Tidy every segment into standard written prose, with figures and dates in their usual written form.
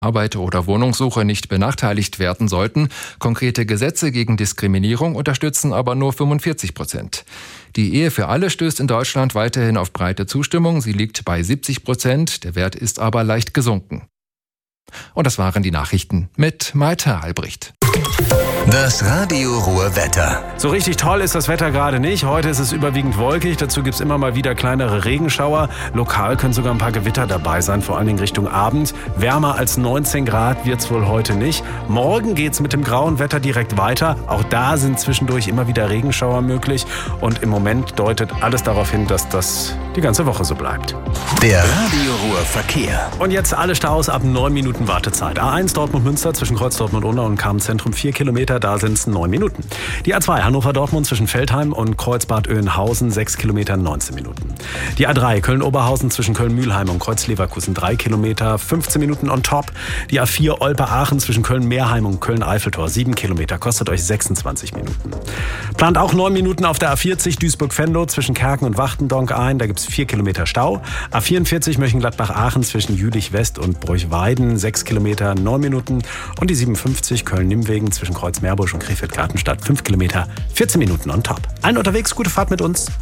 Arbeit oder Wohnungssuche nicht benachteiligt werden sollten. Konkrete Gesetze gegen Diskriminierung unterstützen aber nur 45%. Die Ehe für alle stößt in Deutschland weiterhin auf breite Zustimmung. Sie liegt bei 70%. Der Wert ist aber leicht gesunken. Und das waren die Nachrichten mit Malte Albrecht. Das Radio Ruhr Wetter. So richtig toll ist das Wetter gerade nicht. Heute ist es überwiegend wolkig. Dazu gibt es immer mal wieder kleinere Regenschauer. Lokal können sogar ein paar Gewitter dabei sein, vor allen Dingen Richtung Abend. Wärmer als 19 Grad wird es wohl heute nicht. Morgen geht es mit dem grauen Wetter direkt weiter. Auch da sind zwischendurch immer wieder Regenschauer möglich. Und im Moment deutet alles darauf hin, dass das die ganze Woche so bleibt. Der Radio Ruhr Verkehr. Und jetzt alle Staus ab 9 Minuten Wartezeit. A1 Dortmund-Münster zwischen Kreuz Dortmund-Unna und Kamen-Zentrum 4 Kilometer, da sind es 9 Minuten. Die A2 Hannover-Dortmund zwischen Feldheim und Kreuzbad-Oeynhausen 6 Kilometer, 19 Minuten. Die A3 Köln-Oberhausen zwischen Köln-Mühlheim und Kreuz-Leverkusen 3 Kilometer, 15 Minuten on top. Die A4 Olpe-Aachen zwischen Köln-Meerheim und Köln-Eiffeltor 7 Kilometer, kostet euch 26 Minuten. Plant auch 9 Minuten auf der A40 Duisburg-Venlo zwischen Kerken und Wachtendonk ein, da gibt es 4 Kilometer Stau. A44 Mönchengladbach-Aachen zwischen Jülich-West und Bruchweiden 6 Kilometer, 9 Minuten. Und die 57 Köln-Nimmwegen zwischen Kreuz-Meerbusch und Krefeld-Gartenstadt 5 Kilometer, 14 Minuten on top. Allen unterwegs, gute Fahrt mit uns.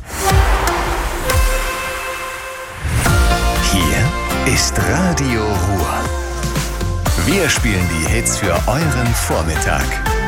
Hier ist Radio Ruhr. Wir spielen die Hits für euren Vormittag.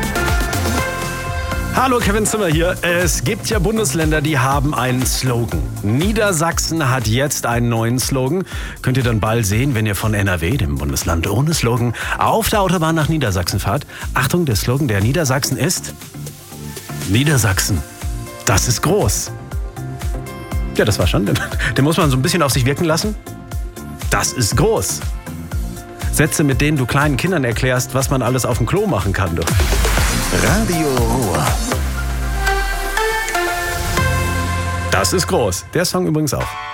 Hallo, Kevin Zimmer hier. Es gibt ja Bundesländer, die haben einen Slogan. Niedersachsen hat jetzt einen neuen Slogan. Könnt ihr dann bald sehen, wenn ihr von NRW, dem Bundesland ohne Slogan, auf der Autobahn nach Niedersachsen fahrt. Achtung, der Slogan der Niedersachsen ist: Niedersachsen, das ist groß. Ja, das war schon. Den muss man so ein bisschen auf sich wirken lassen. Das ist groß. Sätze, mit denen du kleinen Kindern erklärst, was man alles auf dem Klo machen kann. Doch. Radio Ruhr. Das ist groß. Der Song übrigens auch.